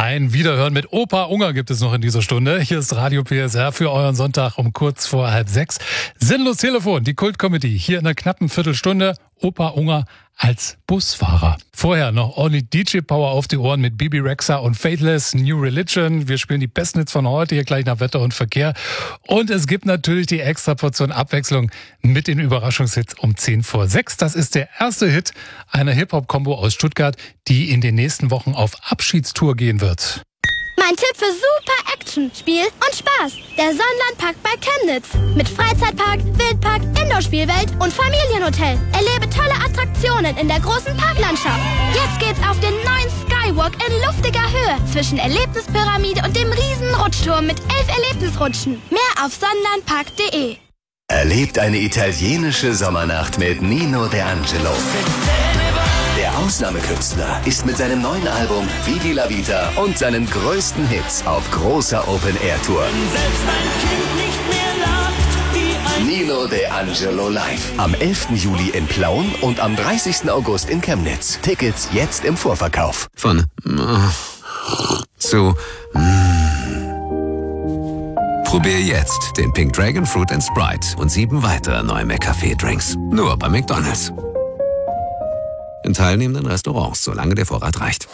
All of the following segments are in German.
Ein Wiederhören mit Opa Unger gibt es noch in dieser Stunde. Hier ist Radio PSR für euren Sonntag um kurz vor 5:30. Sinnlos Telefon, die Kult-Comedy. Hier in einer knappen Viertelstunde. Opa Unger als Busfahrer. Vorher noch ordentlich DJ-Power auf die Ohren mit Bibi Rexha und Faithless, New Religion. Wir spielen die besten Hits von heute, hier gleich nach Wetter und Verkehr. Und es gibt natürlich die extra Portion Abwechslung mit den Überraschungshits um 5:10. Das ist der erste Hit einer Hip-Hop-Kombo aus Stuttgart, die in den nächsten Wochen auf Abschiedstour gehen wird. Mein Tipp für super Action, Spiel und Spaß. Der Sonnenlandpark bei Chemnitz. Mit Freizeitpark, Wildpark, Indoor-Spielwelt und Familienhotel. Erlebe tolle Attraktionen in der großen Parklandschaft. Jetzt geht's auf den neuen Skywalk in luftiger Höhe zwischen Erlebnispyramide und dem riesen Rutschturm mit 11 Erlebnisrutschen. Mehr auf sonnenlandpark.de. Erlebt eine italienische Sommernacht mit Nino D'Angelo. Der Ausnahmekünstler ist mit seinem neuen Album Vivi la Vita und seinen größten Hits auf großer Open-Air-Tour. Nino D'Angelo live. Am 11. Juli in Plauen und am 30. August in Chemnitz. Tickets jetzt im Vorverkauf. Von zu Probier jetzt den Pink Dragon Fruit & Sprite und 7 weitere neue McCafé-Drinks. Nur bei McDonald's. In teilnehmenden Restaurants, solange der Vorrat reicht.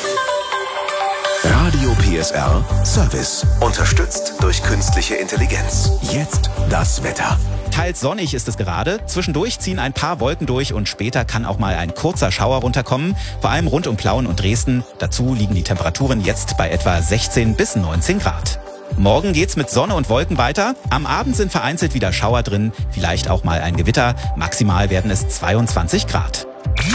Radio PSR Service. Unterstützt durch künstliche Intelligenz. Jetzt das Wetter. Teils sonnig ist es gerade. Zwischendurch ziehen ein paar Wolken durch und später kann auch mal ein kurzer Schauer runterkommen. Vor allem rund um Plauen und Dresden. Dazu liegen die Temperaturen jetzt bei etwa 16 bis 19 Grad. Morgen geht's mit Sonne und Wolken weiter. Am Abend sind vereinzelt wieder Schauer drin. Vielleicht auch mal ein Gewitter. Maximal werden es 22 Grad.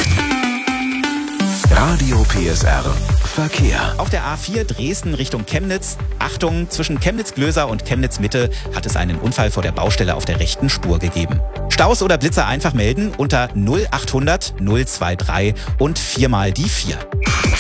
Radio PSR Verkehr. Auf der A4 Dresden Richtung Chemnitz. Achtung, zwischen Chemnitz-Glöser und Chemnitz-Mitte hat es einen Unfall vor der Baustelle auf der rechten Spur gegeben. Staus oder Blitzer einfach melden unter 0800 023 und 4 mal die 4.